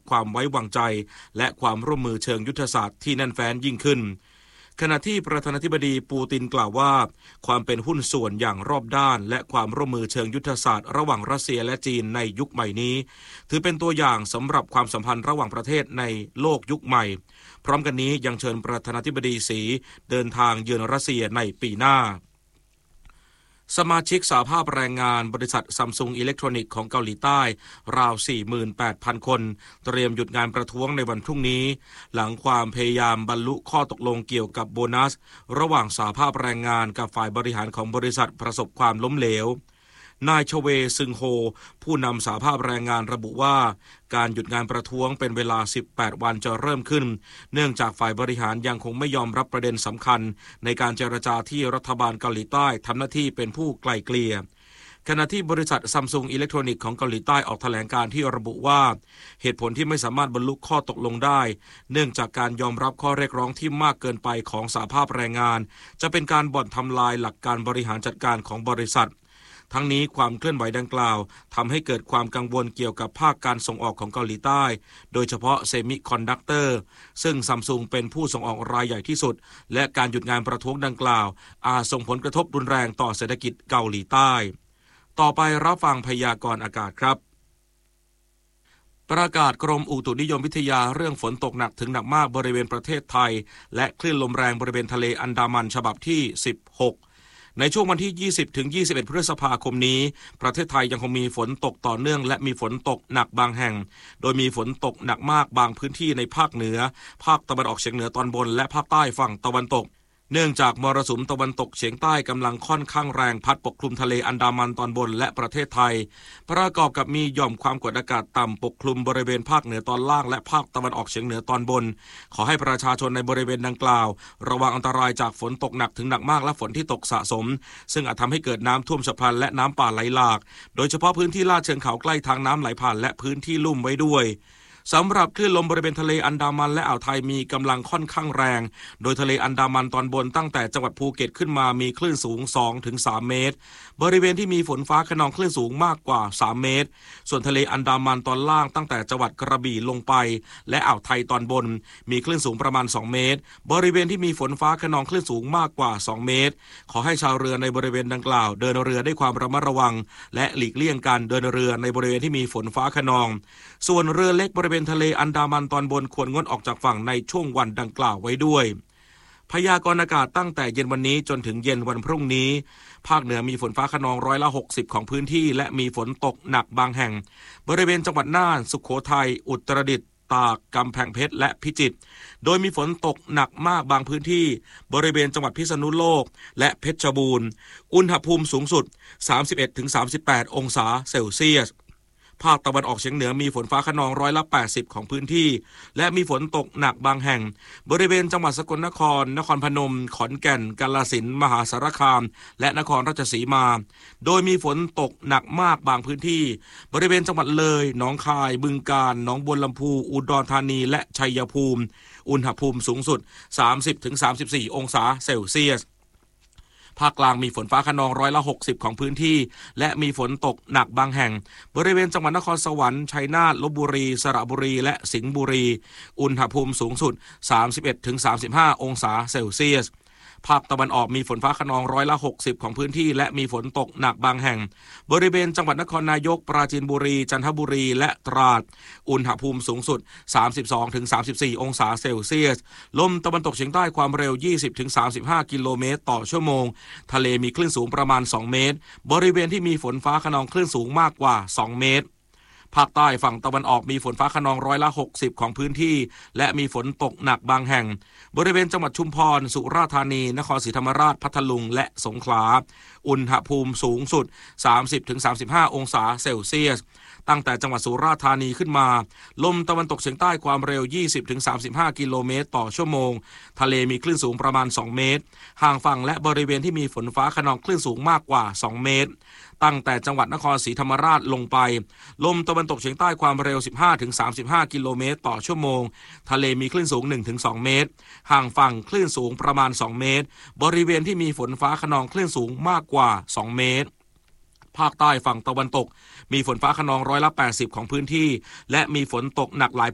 ความไว้วางใจและความร่วมมือเชิงยุทธศาสตร์ที่แน่นแฟ้นยิ่งขึ้นขณะที่ประธานาธิบดีปูตินกล่าวว่าความเป็นหุ้นส่วนอย่างรอบด้านและความร่วมมือเชิงยุทธศาสตร์ระหว่างรัสเซียและจีนในยุคใหม่นี้ถือเป็นตัวอย่างสำหรับความสัมพันธ์ระหว่างประเทศในโลกยุคใหม่พร้อมกันนี้ยังเชิญประธานาธิบดีสีเดินทางเยือนรัสเซียในปีหน้าสมาชิกสหภาพแรงงานบริษัทซัมซุงอิเล็กทรอนิกส์ของเกาหลีใต้ราว 48,000 คนเตรียมหยุดงานประท้วงในวันพรุ่งนี้หลังความพยายามบรรลุข้อตกลงเกี่ยวกับโบนัสระหว่างสหภาพแรงงานกับฝ่ายบริหารของบริษัทประสบความล้มเหลวนายชเวซึงโฮผู้นำสหภาพแรงงานระบุว่าการหยุดงานประท้วงเป็นเวลา18วันจะเริ่มขึ้นเนื่องจากฝ่ายบริหารยังคงไม่ยอมรับประเด็นสำคัญในการเจรจาที่รัฐบาลเกาหลีใต้ทำหน้าที่เป็นผู้ไกล่เกลี่ยขณะที่บริษัทซัมซุงอิเล็กทรอนิกส์ของเกาหลีใต้ออกแถลงการที่ระบุว่าเหตุผลที่ไม่สามารถบรรลุข้อตกลงได้เนื่องจากการยอมรับข้อเรียกร้องที่มากเกินไปของสหภาพแรงงานจะเป็นการบ่อนทำลายหลักการบริหารจัดการของบริษัททั้งนี้ความเคลื่อนไหวดังกล่าวทำให้เกิดความกังวลเกี่ยวกับภาคการส่งออกของเกาหลีใต้โดยเฉพาะเซมิคอนดักเตอร์ซึ่งซัมซุงเป็นผู้ส่งออกรายใหญ่ที่สุดและการหยุดงานประท้วงดังกล่าวอาจส่งผลกระทบรุนแรงต่อเศรษฐกิจเกาหลีใต้ต่อไปรับฟังพยากรณ์อากาศครับประกาศกรมอุตุนิยมวิทยาเรื่องฝนตกหนักถึงหนักมากบริเวณประเทศไทยและคลื่นลมแรงบริเวณทะเลอันดามันฉบับที่16ในช่วงวันที่ 20-21 พฤษภาคมนี้ประเทศไทยยังคงมีฝนตกต่อเนื่องและมีฝนตกหนักบางแห่งโดยมีฝนตกหนักมากบางพื้นที่ในภาคเหนือภาคตะวันออกเฉียงเหนือตอนบนและภาคใต้ฝั่งตะวันตกเนื่องจากมรสุมตะวันตกเฉียงใต้กำลังค่อนข้างแรงพัดปกคลุมทะเลอันดามันตอนบนและประเทศไทยประกอบกับมีหย่อมความกดอากาศต่ำปกคลุมบริเวณภาคเหนือตอนล่างและภาคตะวันออกเฉียงเหนือตอนบนขอให้ประชาชนในบริเวณดังกล่าวระวังอันตรายจากฝนตกหนักถึงหนักมากและฝนที่ตกสะสมซึ่งอาจทำให้เกิดน้ำท่วมฉับพลันและน้ำป่าไหลหลากโดยเฉพาะพื้นที่ลาดเชิงเขาใกล้ทางน้ำไหลผ่านและพื้นที่ลุ่มไว้ด้วยสำหรับคลื่นลมบริเวณทะเลอันดามันและอ่าวไทยมีกำลังค่อนข้างแรงโดยทะเลอันดามันตอนบนตั้งแต่จังหวัดภูเก็ตขึ้นมามีคลื่นสูง 2-3 เมตรบริเวณที่มีฝนฟ้าคะนองคลื่นสูงมากกว่า3เมตรส่วนทะเลอันดามันตอนล่างตั้งแต่จังหวัดกระบี่ลงไปและอ่าวไทยตอนบนมีคลื่นสูงประมาณ2เมตรบริเวณที่มีฝนฟ้าคะนองคลื่นสูงมากกว่า2เมตรขอให้ชาวเรือในบริเวณดังกล่าวเดินเรือด้วยความระมัดระวังและหลีกเลี่ยงการเดินเรือในบริเวณที่มีฝนฟ้าคะนองส่วนเรือเล็กบริเวณทะเลอันดามันตอนบนควรงดออกจากฝั่งในช่วงวันดังกล่าวไว้ด้วยพยากรณ์อากาศตั้งแต่เย็นวันนี้จนถึงเย็นวันพรุ่งนี้ภาคเหนือมีฝนฟ้าคะนอง60%ของพื้นที่และมีฝนตกหนักบางแห่งบริเวณจังหวัดน่านสุโขทัยอุตรดิตถ์ตากกำแพงเพชรและพิจิตรโดยมีฝนตกหนักมากบางพื้นที่บริเวณจังหวัดพิษณุโลกและเพชรบูรณ์อุณหภูมิสูงสุด 31-38 องศาเซลเซียสภาคตะวันออกเฉียงเหนือมีฝนฟ้าคะนอง80%ของพื้นที่และมีฝนตกหนักบางแห่งบริเวณจังหวัดสกลนครนครพนมขอนแก่นกาฬสินธุ์มหาสารคามและนครราชสีมาโดยมีฝนตกหนักมากบางพื้นที่บริเวณจังหวัดเลยหนองคายบึงกาฬหนองบัวลำพูอุดรธานีและชัยภูมิอุณหภูมิสูงสุด 30-34 องศาเซลเซียสภาคกลางมีฝนฟ้าคะนอง60%ของพื้นที่และมีฝนตกหนักบางแห่งบริเวณจังหวัดนครสวรรค์ชัยนาทลพบุรีสระบุรีและสิงห์บุรีอุณหภูมิสูงสุด 31-35 องศาเซลเซียสภาคตะวันออกมีฝนฟ้าคะนอง60%ของพื้นที่และมีฝนตกหนักบางแห่งบริเวณจังหวัดนครนายกปราจีนบุรีจันทบุรีและตราดอุณหภูมิสูงสุด 32-34 องศาเซลเซียสลมตะวันตกเฉียงใต้ความเร็ว 20-35 กิโลเมตรต่อชั่วโมงทะเลมีคลื่นสูงประมาณ2เมตรบริเวณที่มีฝนฟ้าคะนองคลื่นสูงมากกว่า2เมตรภาคใต้ฝั่งตะวันออกมีฝนฟ้าคะนอง60%ของพื้นที่และมีฝนตกหนักบางแห่งบริเวณจังหวัดชุมพรสุราษฎร์ธานีนครศรีธรรมราชพัทลุงและสงขลาอุณหภูมิสูงสุด 30-35 องศาเซลเซียสตั้งแต่จังหวัดสุราษฎร์ธานีขึ้นมาลมตะวันตกเฉียงใต้ความเร็ว 20-35 กิโลเมตรต่อชั่วโมงทะเลมีคลื่นสูงประมาณ2เมตรห่างฝั่งและบริเวณที่มีฝนฟ้าคะนองคลื่นสูงมากกว่า2เมตรตั้งแต่จังหวัดนครศรีธรรมราชลงไปลมตะวันตกเฉียงใต้ความเร็ว 15-35 กิโลเมตรต่อชั่วโมงทะเลมีคลื่นสูง 1-2 เมตรห่างฝั่งคลื่นสูงประมาณ2เมตรบริเวณที่มีฝนฟ้าคะนองคลื่นสูงมากกว่า2เมตรภาคใต้ฝั่งตะวันตกมีฝนฟ้าคะนอง80%ของพื้นที่และมีฝนตกหนักหลาย